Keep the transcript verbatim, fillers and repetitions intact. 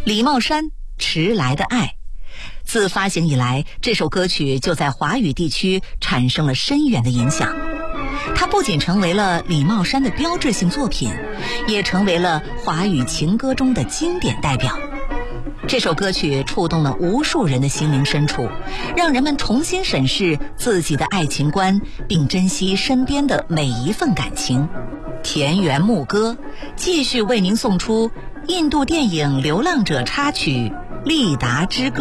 李茂山迟来的爱。自发行以来，这首歌曲就在华语地区产生了深远的影响。它不仅成为了李茂山的标志性作品，也成为了华语情歌中的经典代表。这首歌曲触动了无数人的心灵深处，让人们重新审视自己的爱情观，并珍惜身边的每一份感情。田园牧歌继续为您送出印度电影《流浪者》插曲《利达之歌》。